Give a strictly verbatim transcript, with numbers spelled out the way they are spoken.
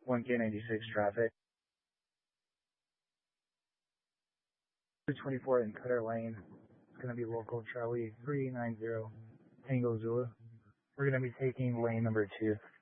one K ninety-six traffic. two twenty-four in Cutter Lane. It's going to be local Charlie three nine zero Tango Zulu. We're going to be taking lane number two.